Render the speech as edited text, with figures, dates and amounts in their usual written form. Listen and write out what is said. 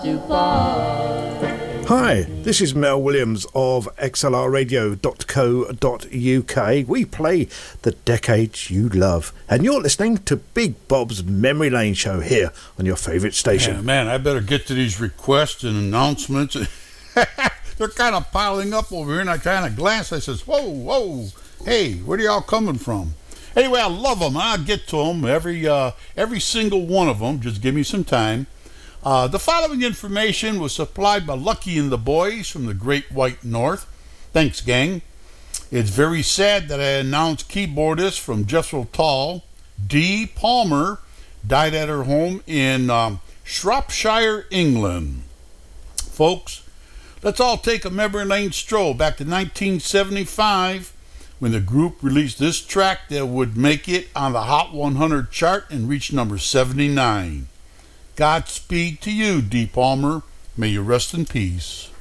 Hi, this is Mel Williams of xlrradio.co.uk. We play the decades you love, and you're listening to Big Bob's Memory Lane Show here on your favourite station. Yeah, man, I better get to these requests and announcements. They're kind of piling up over here, and I kind of glance. I says, whoa, hey, where are y'all coming from? Anyway, I love them. I'll get to them, every single one of them. Just give me some time. The following information was supplied by Lucky and the Boys from the Great White North. Thanks, gang. It's very sad that I announced keyboardist from Jethro Tull, Dee Palmer, died at her home in Shropshire, England. Folks, let's all take a memory lane stroll back to 1975 when the group released this track that would make it on the Hot 100 chart and reach number 79. Godspeed to you, Dee Palmer. May you rest in peace.